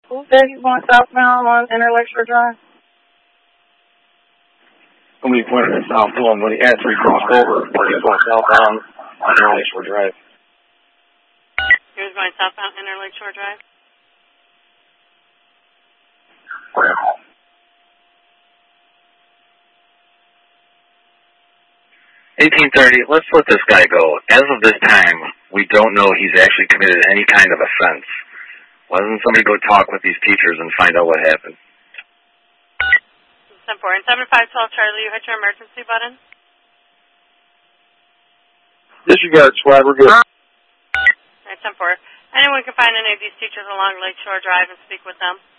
Who said he's going southbound on Inner Lakeshore Drive? Somebody pointed at southbound when he actually crossed over. He's going southbound on Inner Lakeshore Drive. He was going southbound Inner Lakeshore Drive? 1830, let's let this guy go. As of this time, we don't know he's actually committed any kind of offense. Why doesn't somebody go talk with these teachers and find out what happened? 10-4. And 7512 Charlie, you hit your emergency button? Disregard, Swag, we're good. Alright, 10-4. Anyone can find any of these teachers along Lakeshore Drive and speak with them.